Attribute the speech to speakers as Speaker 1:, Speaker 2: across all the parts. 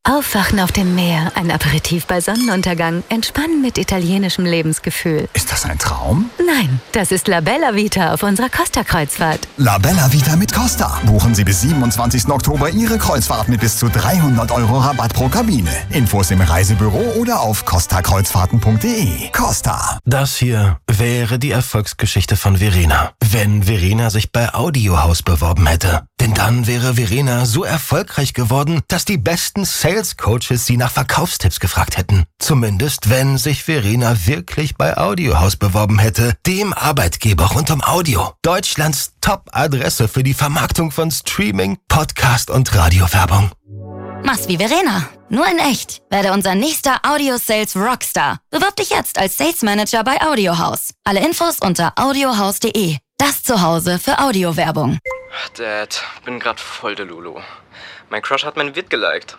Speaker 1: Aufwachen auf dem Meer, ein Aperitif bei Sonnenuntergang, entspannen mit italienischem Lebensgefühl.
Speaker 2: Ist das ein Traum?
Speaker 1: Nein, das ist La Bella Vita auf unserer Costa-Kreuzfahrt.
Speaker 2: La Bella Vita mit Costa. Buchen Sie bis 27. Oktober Ihre Kreuzfahrt mit bis zu 300 € Rabatt pro Kabine. Infos im Reisebüro oder auf costakreuzfahrten.de. Costa.
Speaker 3: Das hier wäre die Erfolgsgeschichte von Verena, wenn Verena sich bei Audiohaus beworben hätte. Denn dann wäre Verena so erfolgreich geworden, dass die besten Sales Coaches sie nach Verkaufstipps gefragt hätten. Zumindest, wenn sich Verena wirklich bei Audiohaus beworben hätte, dem Arbeitgeber rund um Audio. Deutschlands Top-Adresse für die Vermarktung von Streaming, Podcast und Radiowerbung.
Speaker 4: Mach's wie Verena, nur in echt. Werde unser nächster Audio-Sales Rockstar. Bewirb dich jetzt als Sales Manager bei Audiohaus. Alle Infos unter audiohaus.de. Das Zuhause für Audiowerbung.
Speaker 5: Dad, bin grad voll der Lulu. Mein Crush hat mein Vid geliked.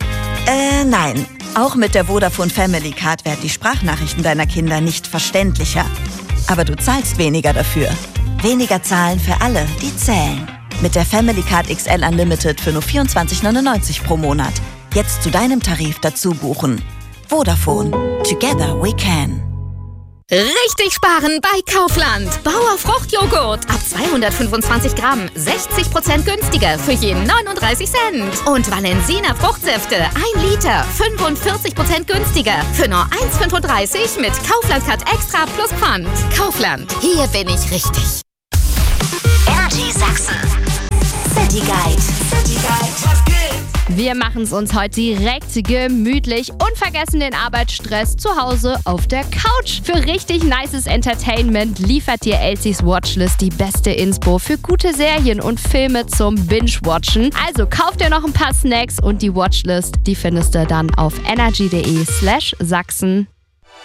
Speaker 6: Nein. Auch mit der Vodafone Family Card werden die Sprachnachrichten deiner Kinder nicht verständlicher. Aber du zahlst weniger dafür. Weniger zahlen für alle, die zählen. Mit der Family Card XL Unlimited für nur 24,99 pro Monat. Jetzt zu deinem Tarif dazu buchen. Vodafone. Together we can.
Speaker 7: Richtig sparen bei Kaufland. Bauer Fruchtjoghurt. Ab 225 Gramm. 60% günstiger für jeden 39 Cent. Und Valensina Fruchtsäfte. 1 Liter. 45% günstiger für nur 1,35 mit Kaufland-Card Extra plus Pfand. Kaufland. Hier bin ich richtig.
Speaker 8: Energy Sachsen. City Guide. City Guide. Was geht?
Speaker 9: Wir machen es uns heute direkt gemütlich und vergessen den Arbeitsstress zu Hause auf der Couch. Für richtig nices Entertainment liefert dir Elsies Watchlist die beste Inspo für gute Serien und Filme zum Binge-Watchen. Also kauf dir noch ein paar Snacks und die Watchlist, die findest du dann auf energy.de/Sachsen.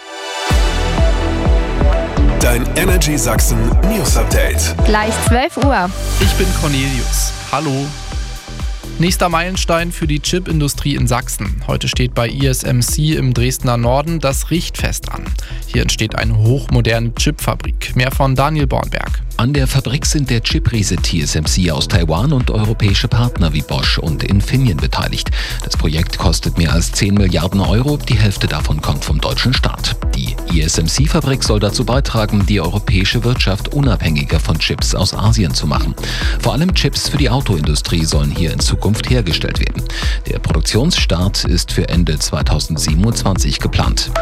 Speaker 10: Dein Energy Sachsen News Update.
Speaker 9: Gleich 12 Uhr.
Speaker 11: Ich bin Cornelius. Hallo. Nächster Meilenstein für die Chipindustrie in Sachsen. Heute steht bei ISMC im Dresdner Norden das Richtfest an. Hier entsteht eine hochmoderne Chipfabrik. Mehr von Daniel Bornberg.
Speaker 12: An der Fabrik sind der Chipriese TSMC aus Taiwan und europäische Partner wie Bosch und Infineon beteiligt. Das Projekt kostet mehr als 10 Milliarden €. Die Hälfte davon kommt vom deutschen Staat. Die ISMC-Fabrik soll dazu beitragen, die europäische Wirtschaft unabhängiger von Chips aus Asien zu machen. Vor allem Chips für die Autoindustrie sollen hier in Zukunft hergestellt werden. Der Produktionsstart ist für Ende 2027 geplant.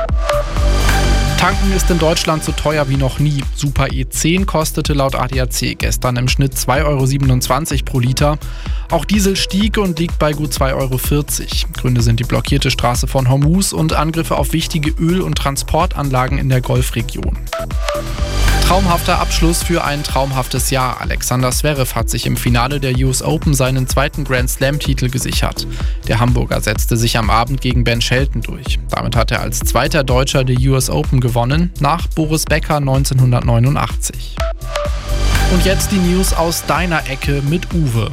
Speaker 11: Tanken ist in Deutschland so teuer wie noch nie. Super E10 kostete laut ADAC gestern im Schnitt 2,27 € pro Liter. Auch Diesel stieg und liegt bei gut 2,40 €. Gründe sind die blockierte Straße von Hormuz und Angriffe auf wichtige Öl- und Transportanlagen in der Golfregion. Traumhafter Abschluss für ein traumhaftes Jahr. Alexander Zverev hat sich im Finale der US Open seinen zweiten Grand-Slam-Titel gesichert. Der Hamburger setzte sich am Abend gegen Ben Shelton durch. Damit hat er als zweiter Deutscher die US Open gewonnen, nach Boris Becker 1989. Und jetzt die News aus deiner Ecke mit Uwe.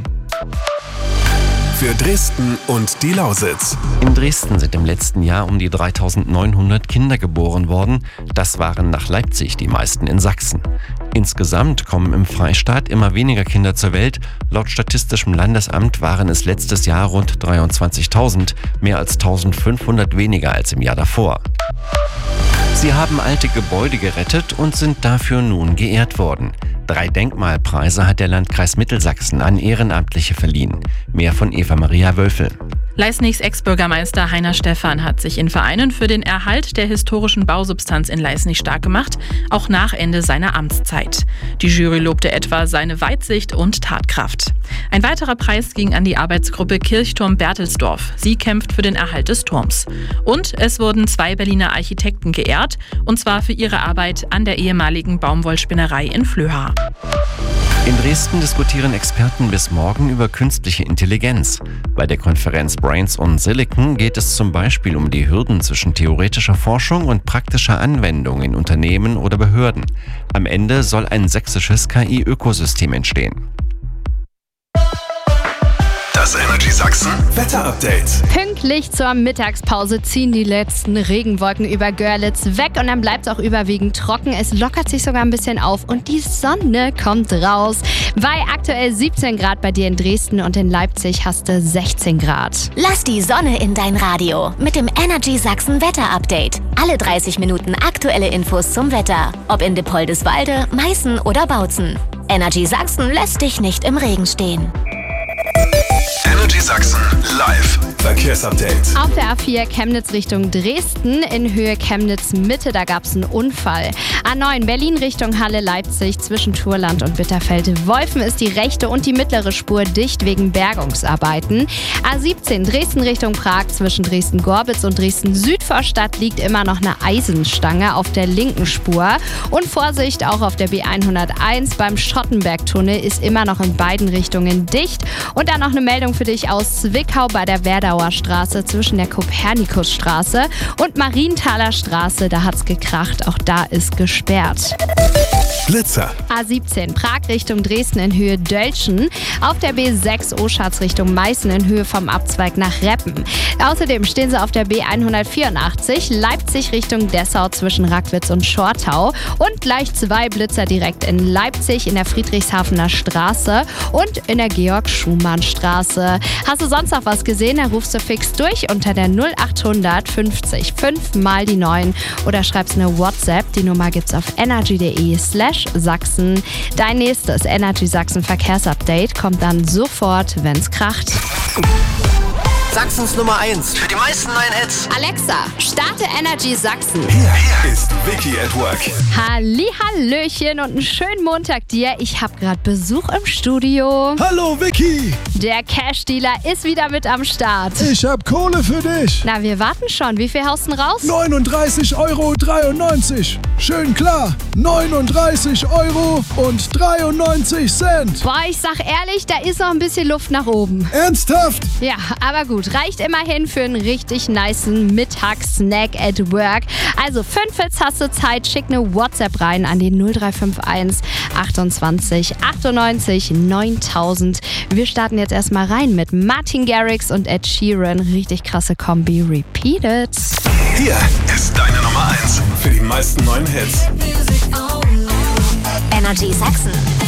Speaker 10: Für Dresden und die Lausitz.
Speaker 13: In Dresden sind im letzten Jahr um die 3.900 Kinder geboren worden. Das waren nach Leipzig die meisten in Sachsen. Insgesamt kommen im Freistaat immer weniger Kinder zur Welt. Laut Statistischem Landesamt waren es letztes Jahr rund 23.000, mehr als 1.500 weniger als im Jahr davor. Sie haben alte Gebäude gerettet und sind dafür nun geehrt worden. 3 Denkmalpreise hat der Landkreis Mittelsachsen an Ehrenamtliche verliehen. Mehr von Eva-Maria Wölfel.
Speaker 14: Leisnigs Ex-Bürgermeister Heiner Stephan hat sich in Vereinen für den Erhalt der historischen Bausubstanz in Leisnig stark gemacht, auch nach Ende seiner Amtszeit. Die Jury lobte etwa seine Weitsicht und Tatkraft. Ein weiterer Preis ging an die Arbeitsgruppe Kirchturm Berthelsdorf. Sie kämpft für den Erhalt des Turms. Und es wurden 2 Berliner Architekten geehrt, und zwar für ihre Arbeit an der ehemaligen Baumwollspinnerei in Flöha.
Speaker 13: In Dresden diskutieren Experten bis morgen über künstliche Intelligenz. Bei der Konferenz Brains on Silicon geht es zum Beispiel um die Hürden zwischen theoretischer Forschung und praktischer Anwendung in Unternehmen oder Behörden. Am Ende soll ein sächsisches KI-Ökosystem entstehen.
Speaker 10: Das Energy Sachsen Wetter-Update.
Speaker 9: Pünktlich zur Mittagspause ziehen die letzten Regenwolken über Görlitz weg und dann bleibt es auch überwiegend trocken. Es lockert sich sogar ein bisschen auf und die Sonne kommt raus. Bei aktuell 17 Grad bei dir in Dresden und in Leipzig hast du 16 Grad.
Speaker 8: Lass die Sonne in dein Radio mit dem Energy Sachsen Wetter-Update. Alle 30 Minuten aktuelle Infos zum Wetter. Ob in Dippoldiswalde, Meißen oder Bautzen. Energy Sachsen lässt dich nicht im Regen stehen.
Speaker 10: Energy Sachsen live Verkehrsupdate.
Speaker 9: Auf der A4 Chemnitz Richtung Dresden in Höhe Chemnitz Mitte, da gab es einen Unfall. A9 Berlin Richtung Halle Leipzig zwischen Turland und Bitterfeld-Wolfen ist die rechte und die mittlere Spur dicht wegen Bergungsarbeiten. A17 Dresden Richtung Prag zwischen Dresden-Gorbitz und Dresden-Südvorstadt liegt immer noch eine Eisenstange auf der linken Spur. Und Vorsicht auch auf der B101 beim Schottenbergtunnel ist immer noch in beiden Richtungen dicht. Und dann noch eine Meldung für dich aus Zwickau bei der Werdauer Straße zwischen der Kopernikusstraße und Marienthaler Straße. Da hat's gekracht, auch da ist gesperrt.
Speaker 10: Blitzer.
Speaker 9: A17 Prag Richtung Dresden in Höhe Dölschen. Auf der B6 Oschatz Richtung Meißen in Höhe vom Abzweig nach Reppen. Außerdem stehen sie auf der B184 Leipzig Richtung Dessau zwischen Rackwitz und Schortau. Und gleich 2 Blitzer direkt in Leipzig in der Friedrichshafener Straße und in der Georg-Schumann-Straße. Hast du sonst noch was gesehen? Dann rufst du fix durch unter der 0800 50 5 mal die 9 oder schreibst eine WhatsApp. Die Nummer gibt's auf energy.de/Sachsen. Dein nächstes Energy Sachsen Verkehrsupdate kommt dann sofort, wenn's kracht.
Speaker 15: Sachsens Nummer 1 für die meisten neuen Hits.
Speaker 9: Alexa, starte Energy Sachsen.
Speaker 10: Hier ist Vicky at Work.
Speaker 9: Hallihallöchen und einen schönen Montag dir. Ich habe gerade Besuch im Studio.
Speaker 16: Hallo Vicky.
Speaker 9: Der Cash-Dealer ist wieder mit am Start.
Speaker 16: Ich hab Kohle für dich.
Speaker 9: Na, wir warten schon. Wie viel haust du raus?
Speaker 16: 39,93 €. Schön klar. 39,93 €.
Speaker 9: Boah, ich sag ehrlich, da ist noch ein bisschen Luft nach oben.
Speaker 16: Ernsthaft?
Speaker 9: Ja, aber gut. Reicht immerhin für einen richtig nicen Mittagssnack at work. Also 5 Hits hast du Zeit. Schick eine WhatsApp rein an die 0351 28 98 9000. Wir starten jetzt erstmal rein mit Martin Garrix und Ed Sheeran. Richtig krasse Kombi. Repeat it.
Speaker 10: Hier ist deine Nummer 1 für die meisten neuen Hits.
Speaker 8: Energy Sachsen.